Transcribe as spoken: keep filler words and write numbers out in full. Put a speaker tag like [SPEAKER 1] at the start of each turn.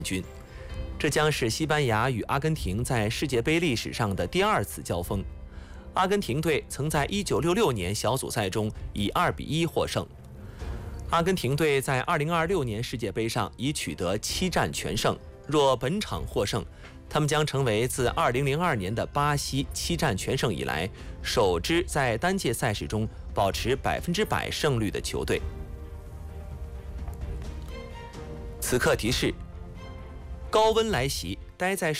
[SPEAKER 1] 军。这将是西班牙与阿根廷在世界杯历史上的第二次交锋。阿根廷队曾在一九六六年小组赛中以二比一获胜。阿根廷队在二零二六年世界杯上已取得七战全胜，若本场获胜，他们将成为自二零零二年的巴西七战全胜以来首支在单届赛事中保持百分之百胜率的球队。此刻提示：高温来袭，待在